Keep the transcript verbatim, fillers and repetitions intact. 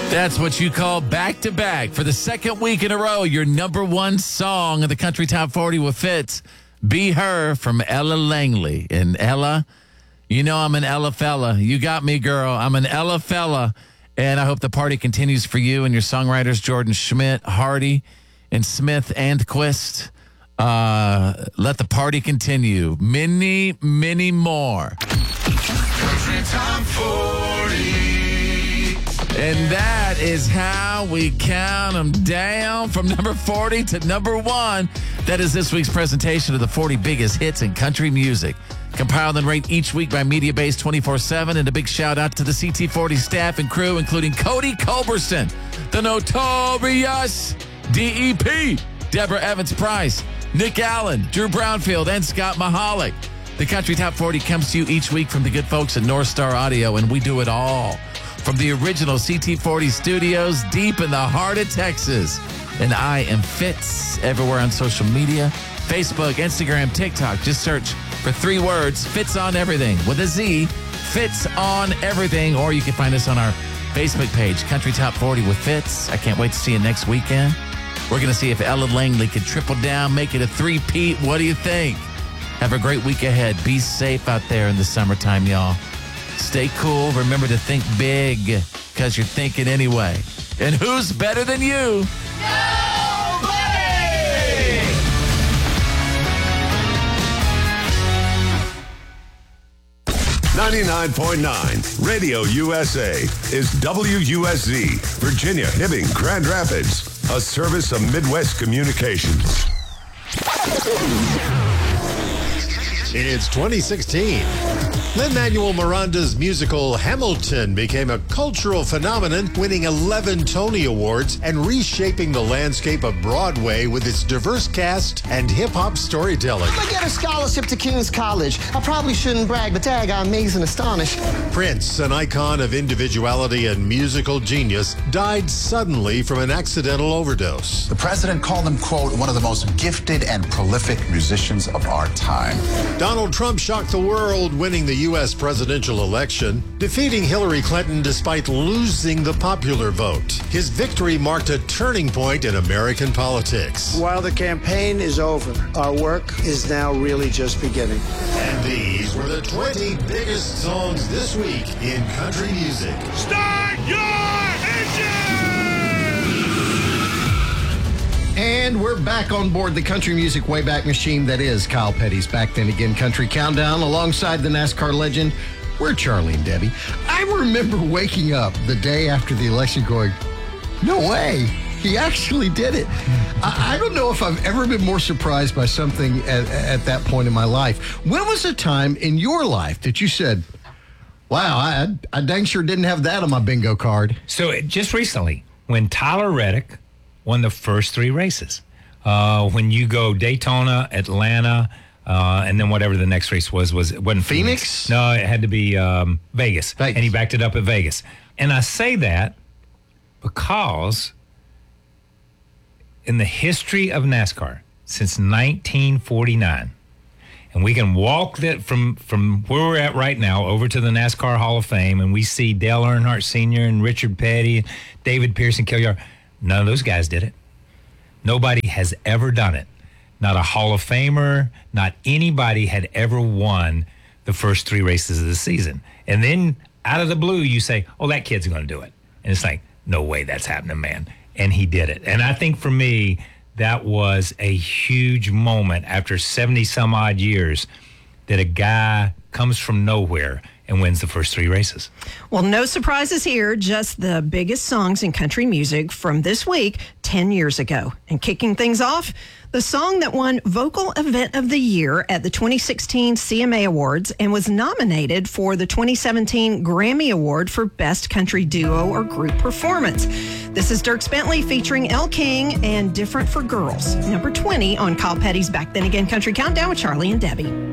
That's what you call back-to-back. For the second week in a row, your number one song of the Country Top forty with Fitz. Be Her from Ella Langley. And Ella, you know I'm an Ella fella. You got me, girl. I'm an Ella fella. And I hope the party continues for you and your songwriters, Jordan Schmidt, Hardy, and Smith and Quist. Uh, let the party continue. Many, many more. Country Top forty. And that is how we count them down from number forty to number one. That is this week's presentation of the forty biggest hits in country music. Compiled and ranked each week by MediaBase twenty-four seven. And a big shout out to the C T forty staff and crew, including Cody Culberson, the notorious D E P, Deborah Evans-Price, Nick Allen, Drew Brownfield, and Scott Mahalik. The Country Top forty comes to you each week from the good folks at North Star Audio, and we do it all from the original C T forty studios deep in the heart of Texas. And I am Fitz everywhere on social media, Facebook, Instagram, TikTok. Just search for three words, Fitz on Everything with a Z, Fitz on Everything. Or you can find us on our Facebook page, Country Top forty with Fitz. I can't wait to see you next weekend. We're going to see if Ella Langley can triple down, make it a three-peat. What do you think? Have a great week ahead. Be safe out there in the summertime, y'all. Stay cool. Remember to think big, because you're thinking anyway. And who's better than you? Nobody! ninety-nine point nine Radio U S A is W U S Z, Virginia, Hibbing, Grand Rapids, a service of Midwest Communications. It's twenty sixteen. Lin-Manuel Miranda's musical Hamilton became a cultural phenomenon, winning eleven Tony Awards and reshaping the landscape of Broadway with its diverse cast and hip-hop storytelling. I get a scholarship to King's College. I probably shouldn't brag, but dag, I'm amazed and astonished. Prince, an icon of individuality and musical genius, died suddenly from an accidental overdose. The president called him, quote, one of the most gifted and prolific musicians of our time. Donald Trump shocked the world, winning the U S presidential election, defeating Hillary Clinton despite losing the popular vote. His victory marked a turning point in American politics. While the campaign is over, our work is now really just beginning. And these were the twenty biggest songs this week in country music. Start your engine! And we're back on board the country music Wayback Machine that is Kyle Petty's Back Then Again Country Countdown, alongside the NASCAR legend. We're Charlie and Debbie. I remember waking up the day after the election going, no way, he actually did it. I, I don't know if I've ever been more surprised by something at, at that point in my life. When was a time in your life that you said, wow, I, I dang sure didn't have that on my bingo card? So it, just recently, when Tyler Reddick won the first three races. Uh, when you go Daytona, Atlanta, uh, and then whatever the next race was, was it wasn't Phoenix? Phoenix? No, it had to be um, Vegas. Vegas. And he backed it up at Vegas. And I say that because in the history of NASCAR, since nineteen forty-nine, and we can walk that from, from where we're at right now over to the NASCAR Hall of Fame, and we see Dale Earnhardt Senior and Richard Petty, David Pearson, Killiard. None of those guys did it. Nobody has ever done it. Not a Hall of Famer, not anybody had ever won the first three races of the season. And then out of the blue, you say, oh, that kid's going to do it. And it's like, no way that's happening, man. And he did it. And I think for me, that was a huge moment after seventy some odd years that a guy comes from nowhere and wins the first three races. Well, no surprises here, just the biggest songs in country music from this week, ten years ago. And kicking things off, the song that won Vocal Event of the Year at the twenty sixteen C M A Awards and was nominated for the twenty seventeen Grammy Award for Best Country Duo or Group Performance. This is Dierks Bentley featuring Elle King and Different for Girls, number twenty on Kyle Petty's Back Then Again Country Countdown with Charlie and Debbie.